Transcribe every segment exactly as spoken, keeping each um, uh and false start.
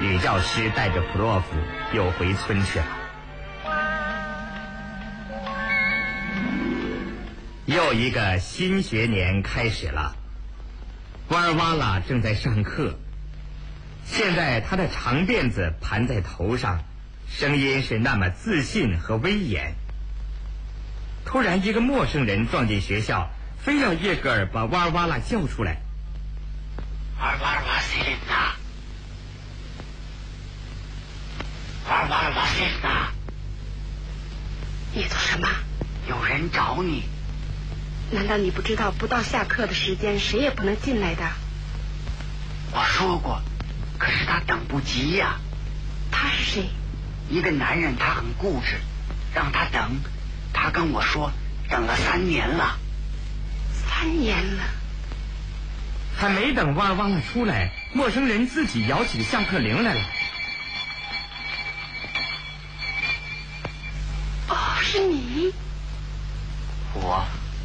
女教师带着普洛夫又回村去了。又一个新学年开始了，瓦尔瓦拉正在上课。现在他的长辫子盘在头上，声音是那么自信和威严。突然一个陌生人撞进学校，非要叶格尔把瓦尔瓦拉叫出来。 瓦尔瓦拉西琳娜，瓦尔瓦拉西琳娜， 你做什么？ 有人找你。 难道你不知道不到下课的时间谁也不能进来的？ 我说过，可是他等不及呀、啊。 他是谁？ 一个男人，他很固执，让他等。他跟我说，等了三年了。 三年了。 还没等瓦尔瓦拉出来，陌生人自己摇起下课铃来了。 哦，是你。 我。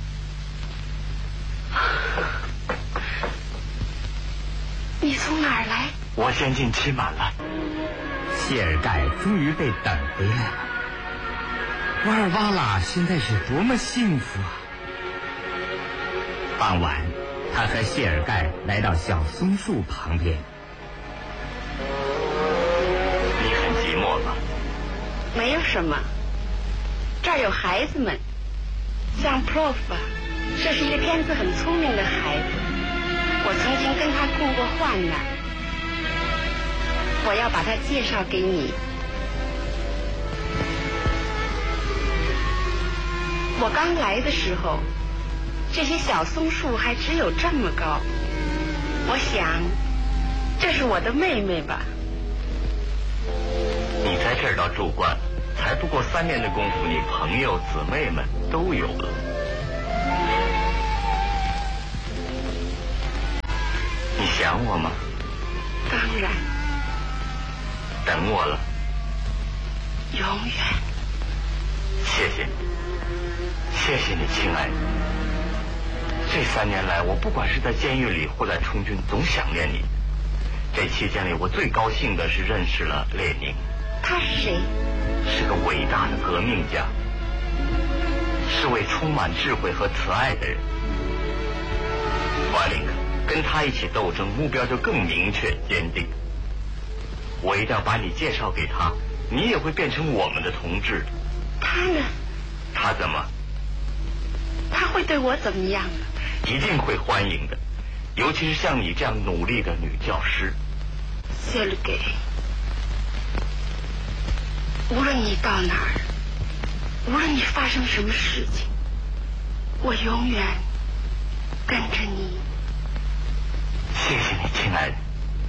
你从哪儿来？ 我先进期满了。 谢尔盖终于被等回来了。瓦尔瓦拉现在是多么幸福啊！傍晚，他和谢尔盖来到小松树旁边。 你很寂寞吧？ 没有什么，这儿有孩子们，像 Prof， 这是一个天资很聪明的孩子。我曾经跟他共过患难，我要把他介绍给你。我刚来的时候，这些小松树还只有这么高。我想，这是我的妹妹吧。 你在这儿倒住惯了，才不过三年的功夫，你朋友姊妹们都有了。你想我吗？ 当然。 等我了。 永远。 谢谢你，谢谢你，亲爱的。这三年来，我不管是在监狱里或在充军，总想念你。这期间里，我最高兴的是认识了列宁。 他是谁？ 是个伟大的革命家，是位充满智慧和慈爱的人。怀林克。跟他一起斗争，目标就更明确坚定。我一定要把你介绍给他，你也会变成我们的同志。 他呢？ 他怎么？ 他会对我怎么样呢？ 一定会欢迎的，尤其是像你这样努力的女教师。 谢鲁给，无论你到哪儿，无论你发生什么事情，我永远跟着你。 谢谢你，亲爱的，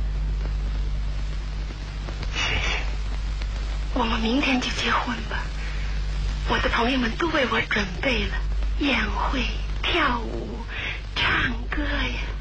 谢谢。 我们明天就结婚吧，我的朋友们都为我准备了宴会、跳舞、唱歌呀。